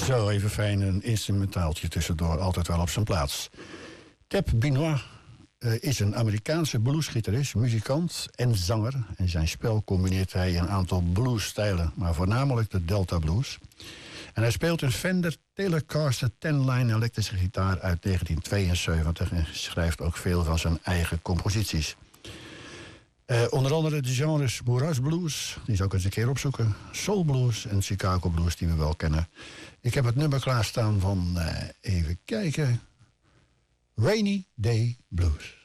Zo, even fijn een instrumentaaltje tussendoor, altijd wel op zijn plaats. Tab Benoit is een Amerikaanse bluesgitarist, muzikant en zanger. In zijn spel combineert hij een aantal bluesstijlen, maar voornamelijk de Delta blues. En hij speelt een Fender Telecaster 10-line elektrische gitaar uit 1972... en schrijft ook veel van zijn eigen composities. Onder andere de genres Moeras Blues, die zou ik eens een keer opzoeken. Soul Blues en Chicago Blues, die we wel kennen. Ik heb het nummer klaarstaan van, even kijken... Rainy Day Blues.